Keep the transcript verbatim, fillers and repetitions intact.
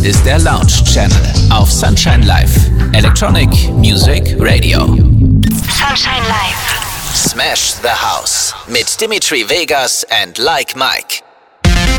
ist der Lounge Channel auf Sunshine Live. Electronic Music Radio. Sunshine Live. Smash the House mit Dimitri Vegas and Like Mike.